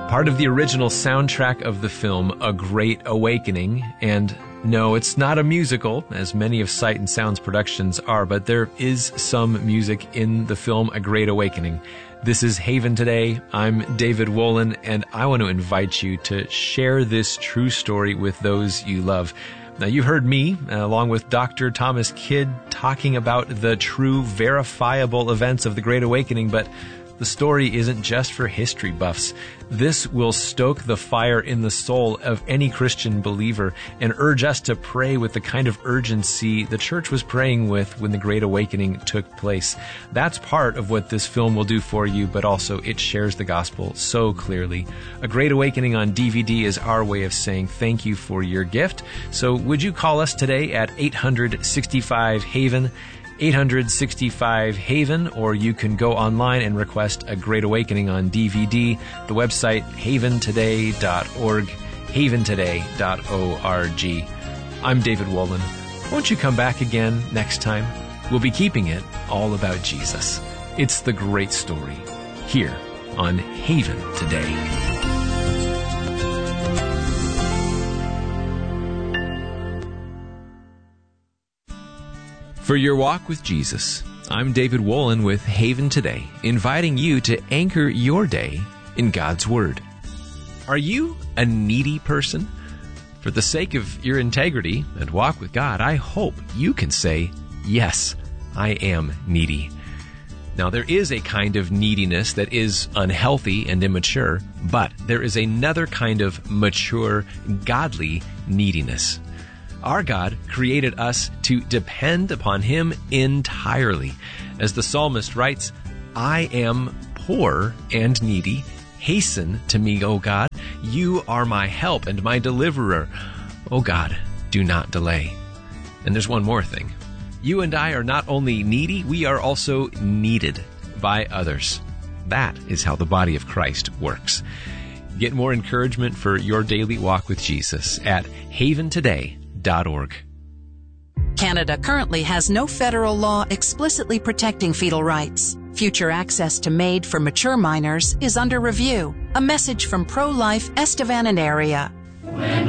part of the original soundtrack of the film A Great Awakening. And no, it's not a musical, as many of Sight and Sound's productions are, but there is some music in the film A Great Awakening. This is Haven Today. I'm David Wolin, and I want to invite you to share this true story with those you love. Now, you've heard me, along with Dr. Thomas Kidd, talking about the true, verifiable events of the Great Awakening, but the story isn't just for history buffs. This will stoke the fire in the soul of any Christian believer and urge us to pray with the kind of urgency the church was praying with when the Great Awakening took place. That's part of what this film will do for you, but also it shares the gospel so clearly. A Great Awakening on DVD is our way of saying thank you for your gift. So would you call us today at 865-HAVEN, 865-HAVEN, or you can go online and request A Great Awakening on DVD. The website, haventoday.org, haventoday.org. I'm David Wolin. Won't you come back again next time? We'll be keeping it all about Jesus. It's the great story here on Haven Today. For your walk with Jesus, I'm David Wolin with Haven Today, inviting you to anchor your day in God's Word. Are you a needy person? For the sake of your integrity and walk with God, I hope you can say, yes, I am needy. Now, there is a kind of neediness that is unhealthy and immature, but there is another kind of mature, godly neediness. Our God created us to depend upon Him entirely. As the psalmist writes, I am poor and needy. Hasten to me, O God. You are my help and my deliverer. O God, do not delay. And there's one more thing. You and I are not only needy, we are also needed by others. That is how the body of Christ works. Get more encouragement for your daily walk with Jesus at haventoday.org. Canada currently has no federal law explicitly protecting fetal rights. Future access to MAID for mature minors is under review. A message from Pro-Life Estevan and area.